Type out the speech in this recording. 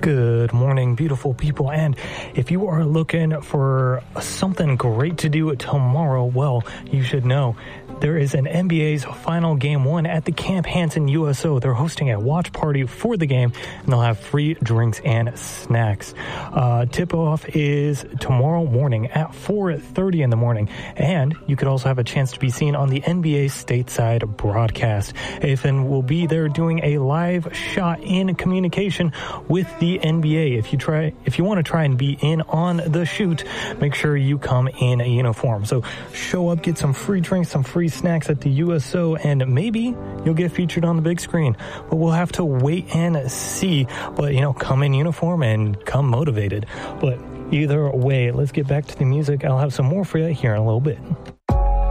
Good morning, beautiful people. And if you are looking for something great to do tomorrow, well, you should know there is an NBA's final game 1 at the Camp Hansen USO. They're hosting a watch party for the game, and they'll have free drinks and snacks. Tip-off is tomorrow morning at 4:30 in the morning, and you could also have a chance to be seen on the NBA stateside broadcast. Ethan will be there doing a live shot in communication with the NBA. If you want to try and be in on the shoot, make sure you come in a uniform. So show up, get some free drinks, some free snacks at the USO, and maybe you'll get featured on the big screen. But we'll have to wait and see. But, come in uniform and come motivated. But either way, let's get back to the music. I'll have some more for you here in a little bit.